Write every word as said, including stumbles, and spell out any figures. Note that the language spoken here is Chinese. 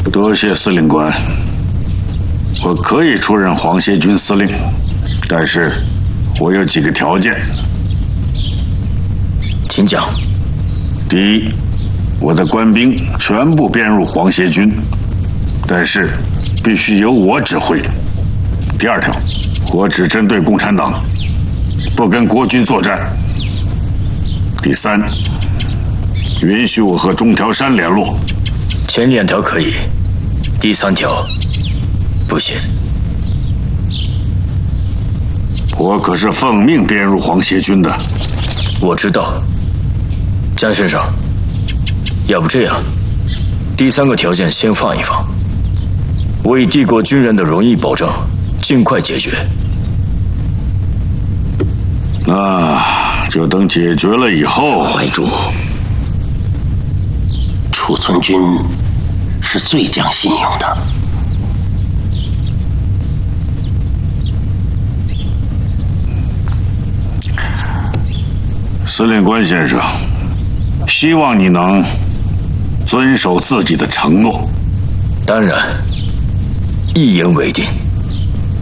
多谢司令官，我可以出任皇协军司令，但是我有几个条件。 请讲。 第一，我的官兵全部编入皇协军，但是必须由我指挥。第二条，我只针对共产党，不跟国军作战。第三，允许我和中条山联络。 前两条可以，第三条不行。 我可是奉命编入皇协军的。 我知道，江先生，要不这样，第三个条件先放一放，为帝国军人的荣誉保证，尽快解决。 那就等解决了以后。 怀主，储存军是最讲信用的。 司令官先生，希望你能遵守自己的承诺。 当然，一言为定。